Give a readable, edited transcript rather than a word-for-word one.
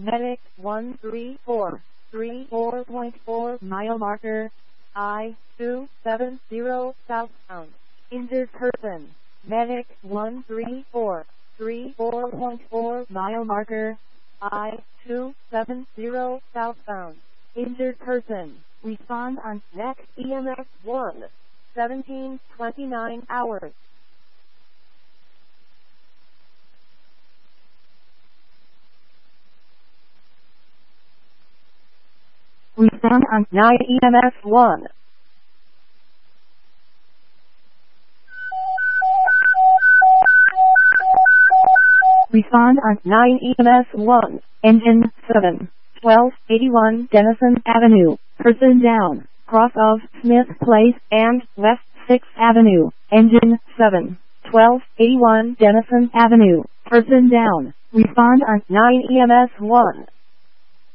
Medic 13434.4 mile marker. I-270 southbound. Injured person. Medic 13434.4 mile marker. I-270 southbound. Injured person. Respond on next EMS 1. 17:29 hours. Respond on 9 EMS 1. Respond on 9 EMS 1. Engine 7. 1281 Denison Avenue. Person down. Cross of Smith Place and West 6th Avenue. Engine 7. 1281 Denison Avenue. Person down. Respond on 9 EMS 1.